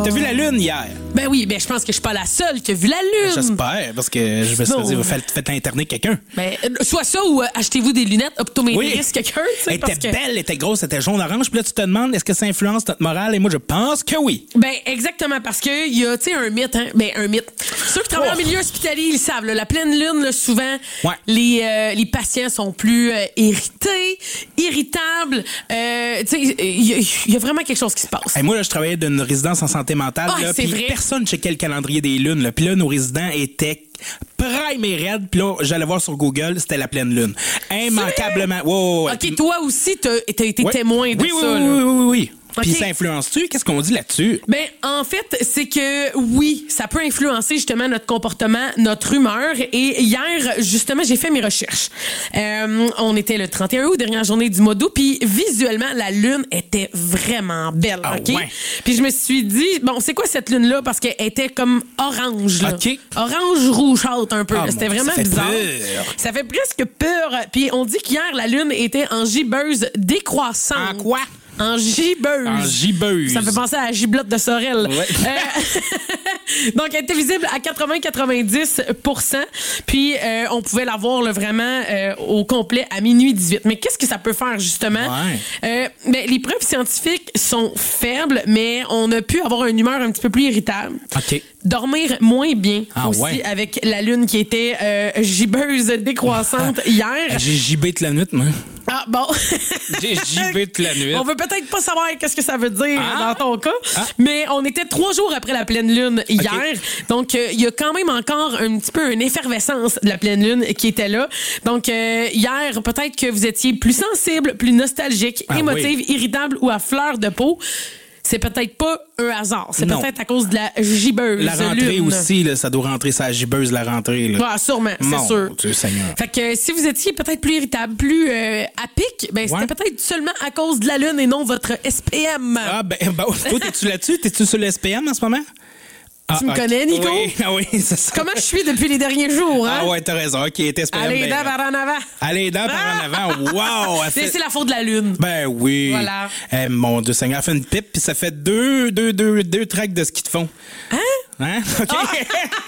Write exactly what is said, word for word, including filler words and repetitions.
T'as vu la lune hier? Ben oui, ben je pense que je suis pas la seule qui a vu la lune. J'espère, parce que je me suis Bon. dit, faites, faites interner quelqu'un. Ben, euh, soit ça ou euh, achetez-vous des lunettes optométristes, Oui. quelqu'un. tu sais, Elle parce était que... belle, elle était grosse, elle était jaune-orange. Puis là, tu te demandes, est-ce que ça influence notre morale? Et moi, je pense que oui. Ben, exactement, parce que il y a, tu sais, un mythe, hein. Ben, un mythe. Ceux qui travaillent Oh. en milieu hospitalier, ils le savent, là, la pleine lune, là, souvent, Ouais. les, euh, les patients sont plus euh, irrités, irritables. Euh, tu sais, il y, a- il y a vraiment quelque chose qui se passe. Hey, moi, là, je travaillais d'une résidence en santé mentale. Ah, là, c'est puis vrai. personne checkait le calendrier des lunes. Là. Puis là, nos résidents étaient prime et raides. Puis là, j'allais voir sur Google, c'était la pleine lune. Immanquablement. Ouais, ouais, ouais. OK, toi aussi, t'as t'as été Ouais. témoin de oui, ça. oui, là. oui, oui, oui, oui. Puis OK. ça influence-tu? Qu'est-ce qu'on dit là-dessus? Ben, en fait, c'est que oui, ça peut influencer justement notre comportement, notre humeur. Et hier, justement, j'ai fait mes recherches. Euh, on était le trente et un août, dernière journée du mois d'août, puis visuellement, la lune était vraiment belle. Ah OK? ouais. Puis je me suis dit, bon, c'est quoi cette lune-là? Parce qu'elle était comme orange. Là. OK. Orange rougeâtre un peu. Ah, là. C'était mon Dieu, vraiment ça fait bizarre. peur. Ça fait presque peur. Puis on dit qu'hier, la lune était en gibbeuse décroissante. En quoi? En gibbeuse. En gibbeuse. Ça me fait penser à la giblotte de Sorel. Ouais. Euh, donc, elle était visible à quatre-vingts à quatre-vingt-dix pour cent. Puis, euh, on pouvait la voir là, vraiment euh, au complet à minuit dix-huit. Mais qu'est-ce que ça peut faire, justement? Ouais. Euh, ben, les preuves scientifiques sont faibles, mais on a pu avoir une humeur un petit peu plus irritable. OK. Dormir moins bien Ah, aussi ouais. avec la lune qui était euh, gibbeuse décroissante hier. J'ai gibé toute la nuit, moi. Ah, bon. J'ai gibé toute la nuit. On veut peut-être pas savoir qu'est-ce que ça veut dire Ah. dans ton cas, Ah. mais on était trois jours après la pleine lune hier. Donc, euh, il y a quand même encore un petit peu une effervescence de la pleine lune qui était là. Donc, euh, hier, peut-être que vous étiez plus sensible, plus nostalgique, Ah émotive, oui. irritable ou à fleur de peau. C'est peut-être pas un hasard. C'est Non. peut-être à cause de la gibbeuse La rentrée lune. aussi, là, ça doit rentrer sa gibbeuse, la rentrée. Là. Ouais, sûrement, c'est Mon sûr. Dieu Seigneur. Fait que euh, si vous étiez peut-être plus irritable, plus euh, à pic, ben c'était Ouais. peut-être seulement à cause de la lune et non votre S P M. Ah, ben, ben toi, t'es-tu là-dessus? T'es-tu sur le S P M en ce moment? Tu me ah, connais, Nico? Oui, ah oui, c'est ça. Comment je suis depuis les derniers jours, hein? Ah ouais, t'as raison. OK, t'es S P M. Allez, ben, dents par en avant. Allez, dents par en avant. Wow! elle C'est fait- c'est la faute de la lune. Ben oui. Voilà. Eh, mon Dieu Seigneur, elle fait une pipe, puis ça fait deux, deux, deux, deux tracks de ski de fond. Hein? Hein? OK.